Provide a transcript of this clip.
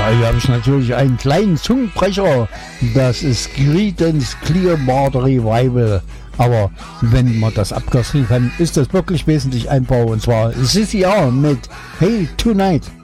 Ja, hier habe ich natürlich einen kleinen Zungenbrecher. Das ist Creedence Clearwater Revival. Aber wenn man das abkürzen kann, ist das wirklich wesentlich einfacher. Und zwar Sissy R mit Hey Tonight.